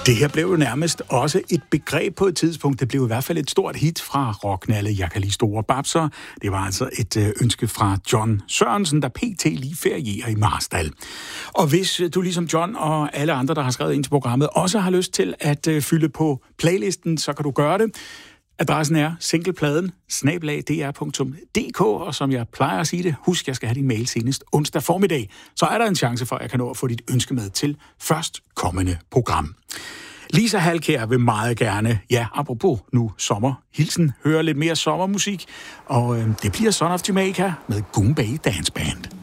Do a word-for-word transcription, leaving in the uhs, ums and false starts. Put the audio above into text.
Det her blev jo nærmest også et begreb på et tidspunkt. Det blev i hvert fald et stort hit fra rocknalde Jeg kan lide store babser. Det var altså et ønske fra John Sørensen, der pt. Lige ferierer i Marstal. Og hvis du ligesom John og alle andre, der har skrevet ind til programmet, også har lyst til at fylde på playlisten, så kan du gøre det. Adressen er singlepladen snabel-a d r punktum d k, og som jeg plejer at sige det, husk, jeg skal have din mail senest onsdag formiddag, så er der en chance for, at jeg kan nå at få dit ønske med til først kommende program. Lisa Halkær vil meget gerne, ja, apropos nu sommer, hilsen, høre lidt mere sommermusik, og øh, det bliver Son of Jamaica med Goombay Dance Band.